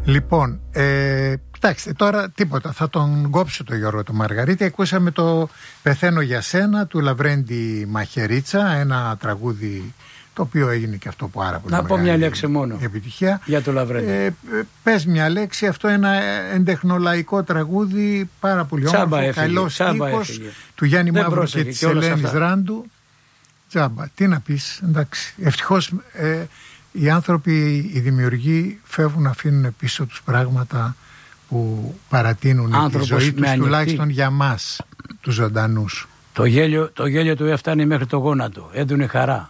Λοιπόν, κοιτάξτε, τώρα τίποτα, θα τον κόψω το Γιώργο το Μαργαρίτη. Ακούσαμε το «Πεθαίνω για σένα» του Λαβρέντη Μαχαιρίτσα, ένα τραγούδι το οποίο έγινε και αυτό πάρα πολύ να πω μια λέξη μόνο επιτυχία για το Λαβρέντη. Πες μια λέξη, αυτό ένα εντεχνολαϊκό τραγούδι, πάρα πολύ όμορφο, καλός στίχος του Γιάννη Μαύρου και της Ελένης Ράντου. Τζάμπα, τι να πεις, εντάξει. Ευτυχώς οι άνθρωποι, οι δημιουργοί φεύγουν να αφήνουν πίσω τους πράγματα που παρατείνουν τη ζωή τους, τουλάχιστον για μας, τους ζωντανούς. Το γέλιο του έφτανε μέχρι το γόνατο, έντουνε χαρά.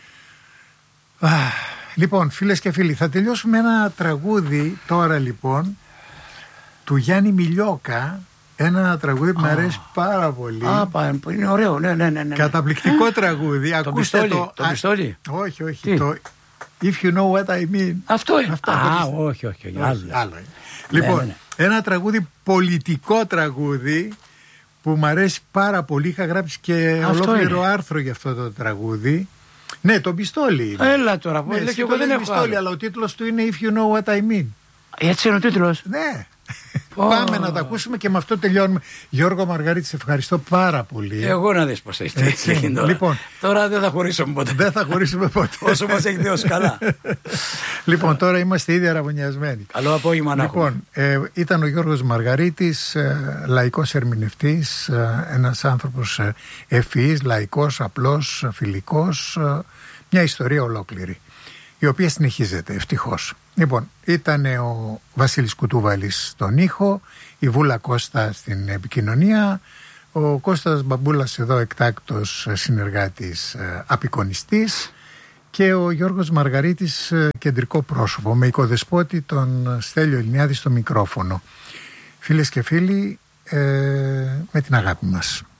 Λοιπόν, φίλες και φίλοι, θα τελειώσουμε ένα τραγούδι τώρα λοιπόν του Γιάννη Μιλιόκα. Ένα τραγούδι που μου αρέσει πάρα πολύ. Είναι ωραίο, ναι. Καταπληκτικό τραγούδι. Ακούστε το. Το πιστόλι. Όχι. Το If you know what I mean. Αυτό είναι. Όχι. Άλλο. Λοιπόν, ένα τραγούδι, πολιτικό τραγούδι που μου αρέσει πάρα πολύ. Είχα γράψει και ολόκληρο άρθρο για αυτό το τραγούδι. Ναι, το πιστόλι. Έλα τώρα, που έλεγε εγώ δεν έχω πιστόλι, αλλά ο τίτλος του είναι If you know what I mean. Έτσι είναι ο τίτλος. Ναι. Πάμε να τα ακούσουμε και με αυτό τελειώνουμε. Γιώργο Μαργαρίτη, σε ευχαριστώ πάρα πολύ. Εγώ να δεις πως έχει λοιπόν, τώρα δεν θα χωρίσουμε ποτέ. Δεν θα χωρίσουμε ποτέ. Όσο μας έχει δώσει καλά. Λοιπόν, τώρα είμαστε ήδη αραβωνιασμένοι. Καλό απόγευμα να έχουμε. Λοιπόν, ήταν ο Γιώργος Μαργαρίτης, λαϊκός ερμηνευτής, ένας άνθρωπος ευφυής, λαϊκός, απλός, φιλικός, μια ιστορία ολόκληρη, η οποία συνεχίζεται ευτυχώς. Λοιπόν, ήταν ο Βασίλης Κουτούβαλης στον ήχο, η Βούλα Κώστα στην επικοινωνία, ο Κώστας Μπαμπούλας εδώ εκτάκτος συνεργάτης απεικονιστής και ο Γιώργος Μαργαρίτης κεντρικό πρόσωπο με οικοδεσπότη τον Στέλιο Ελληνιάδη στο μικρόφωνο. Φίλες και φίλοι, με την αγάπη μας.